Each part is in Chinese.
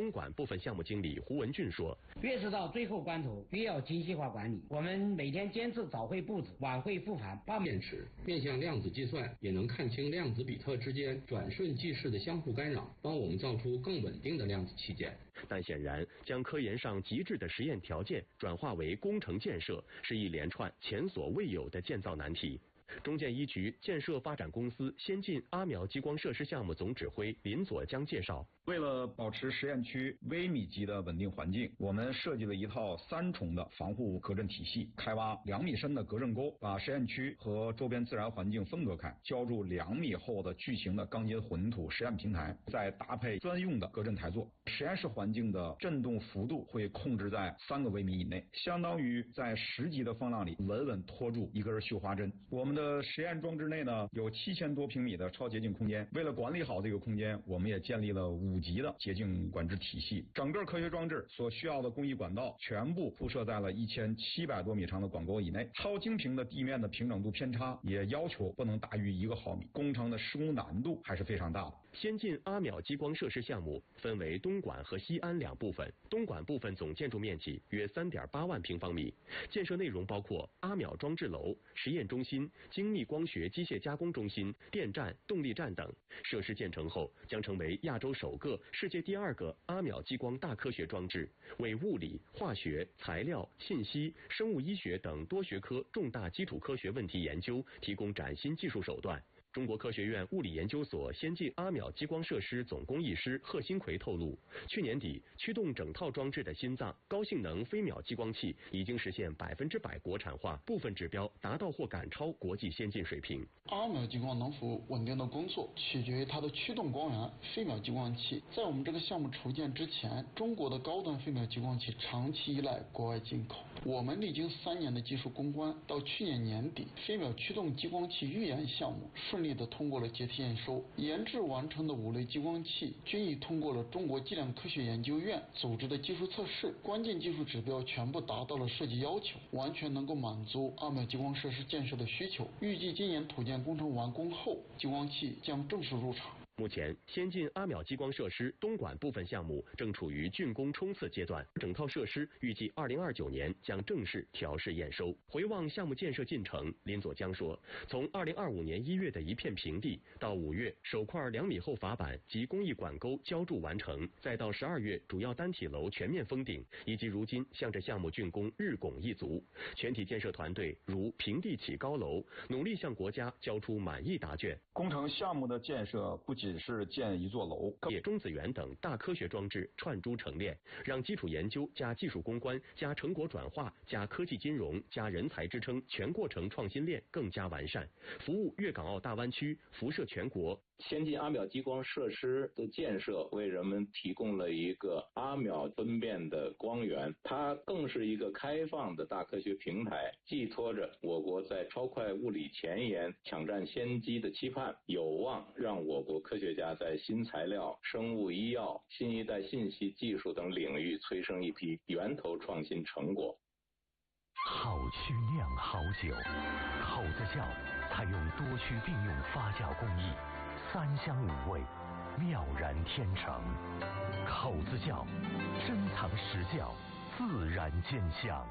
东莞部分项目经理胡文俊说：“ 越是到最后关头，越要精细化管理。我们每天坚持早会布置，晚会复盘。 电池面向量子计算，也能看清量子比特之间转瞬即逝的相互干扰，帮我们造出更稳定的量子器件。 但显然，将科研上极致的实验条件转化为工程建设，是一连串前所未有的建造难题。中建一局建设发展公司先进阿苗激光设施项目总指挥林佐江介绍， 为了保持实验区微米级的稳定环境，我们设计了一套3重的防护隔震体系，开挖2米深的隔震沟，把实验区和周边自然环境分隔开，浇筑2米厚的巨型的钢筋混凝土实验平台，再搭配专用的隔震台座。实验室环境的震动幅度会控制在3个微米以内，相当于在10级的风浪里稳稳拖住一根绣花针。我们的实验装置内呢有7000多平米的超洁净空间，为了管理好这个空间，我们也建立了5级的洁净管制体系。整个科学装置所需要的工艺管道全部铺设在了1700多米长的管沟以内，超精平的地面的平整度偏差也要求不能大于1个毫米，工程的施工难度还是非常大的。 先进阿苗激光设施项目分为东莞和西安2部分，东莞部分总建筑面积约3.8万平方米，建设内容包括阿苗装置楼、实验中心、精密光学机械加工中心、电站、动力站等。设施建成后，将成为亚洲首个、世界第2个阿苗激光大科学装置，为物理、化学、材料、信息、生物医学等多学科重大基础科学问题研究提供崭新技术手段。中国科学院物理研究所先进阿苗激光设施总工艺师贺新奎透露，去年底驱动整套装置的心脏高性能飞秒激光器已经实现100%国产化，部分指标达到或赶超国际先进水平。 阿苗激光能否稳定的工作，取决于它的驱动光源飞秒激光器。在我们这个项目筹建之前，中国的高端飞秒激光器长期依赖国外进口。我们历经3年的技术攻关，到去年年底，飞秒驱动激光器预研项目顺利的通过了阶梯验收，研制完成的5类激光器均已通过了中国计量科学研究院组织的技术测试，关键技术指标全部达到了设计要求，完全能够满足阿苗激光设施建设的需求。预计今年土建工程完工后，激光器将正式入场。 目前，先进阿苗激光设施东莞部分项目正处于竣工冲刺阶段，整套设施预计2029年将正式调试验收。回望项目建设进程，林佐江说，从2025年1月的一片平地，到5月首块2米厚法板及工艺管沟浇筑完成，再到12月主要单体楼全面封顶，以及如今向着项目竣工日拱一卒，全体建设团队如平地起高楼，努力向国家交出满意答卷。 工程项目的建设不仅是建一座楼， 中子源等大科学装置串珠成链，让基础研究加技术攻关加成果转化加科技金融加人才支撑全过程创新链更加完善，服务粤港澳大湾区，辐射全国。 先进阿苗激光设施的建设为人们提供了一个阿苗分辨的光源，它更是一个开放的大科学平台，寄托着我国在超快物理前沿抢占先机的期盼，有望让我国科学家在新材料、生物医药、新一代信息技术等领域催生一批源头创新成果。 好曲酿好酒，口子窖采用多区并用发酵工艺，3香5味，妙然天成。口子窖珍藏实窖，自然见香。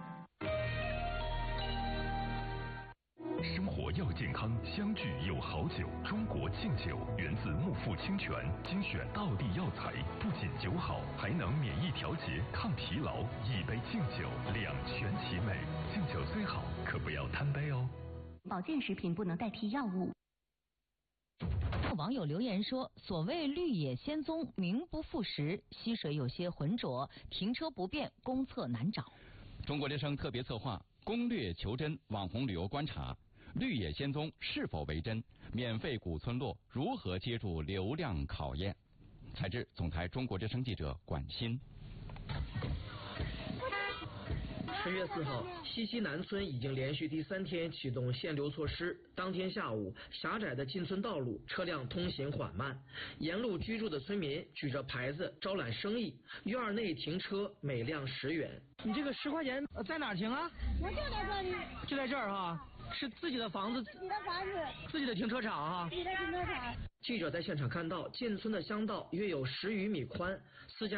生活要健康，相聚有好酒。中国敬酒源自木富清泉，精选道地药材，不仅酒好，还能免疫调节、抗疲劳。一杯敬酒，两全其美。敬酒虽好，可不要贪杯哦。 保健食品不能代替药物。 网友留言说，所谓绿野仙踪名不副实，溪水有些浑浊，停车不便，公厕难找。 中国之声特别策划攻略求真网红旅游观察，绿野仙踪是否为真？免费古村落如何接住流量考验？采制总台中国之声记者管鑫。 10月4号，西溪南村已经连续第3天启动限流措施。当天下午，狭窄的进村道路车辆通行缓慢，沿路居住的村民举着牌子招揽生意，院内停车每辆10元。你这个10块钱在哪儿停啊？ 我就在这里。 就在这儿哈？是自己的房子？ 自己的房子。 自己的停车场哈？ 自己的停车场。 记者在现场看到，进村的乡道约有10余米宽，私家